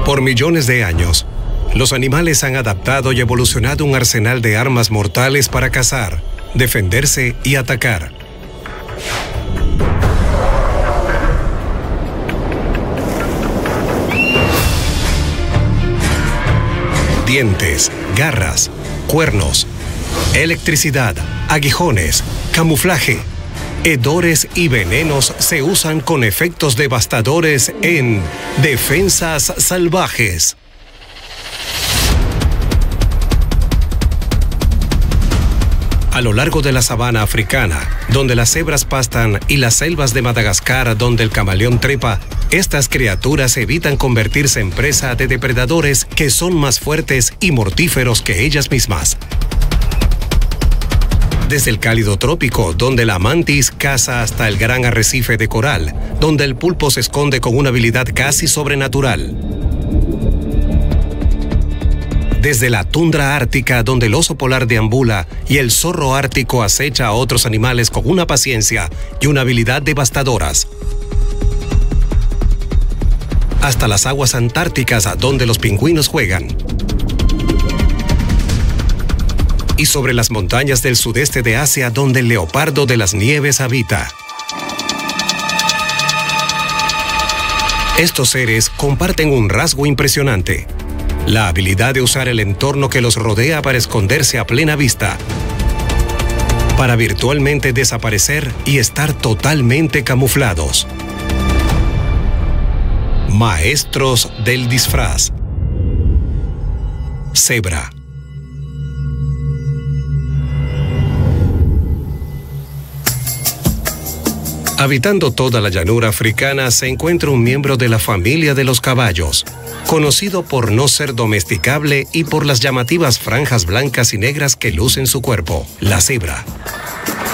Por millones de años, los animales han adaptado y evolucionado un arsenal de armas mortales para cazar, defenderse y atacar. Dientes, garras, cuernos, electricidad, aguijones, camuflaje, hedores y venenos se usan con efectos devastadores en defensas salvajes. A lo largo de la sabana africana, donde las cebras pastan, y las selvas de Madagascar, donde el camaleón trepa, estas criaturas evitan convertirse en presa de depredadores que son más fuertes y mortíferos que ellas mismas. Desde el cálido trópico, donde la mantis caza, hasta el gran arrecife de coral, donde el pulpo se esconde con una habilidad casi sobrenatural. Desde la tundra ártica, donde el oso polar deambula y el zorro ártico acecha a otros animales con una paciencia y una habilidad devastadoras. Hasta las aguas antárticas, donde los pingüinos juegan. Y sobre las montañas del sudeste de Asia, donde el leopardo de las nieves habita. Estos seres comparten un rasgo impresionante: la habilidad de usar el entorno que los rodea para esconderse a plena vista, para virtualmente desaparecer y estar totalmente camuflados. Maestros del disfraz. Cebra. Habitando toda la llanura africana se encuentra un miembro de la familia de los caballos, conocido por no ser domesticable y por las llamativas franjas blancas y negras que luce en su cuerpo, la cebra.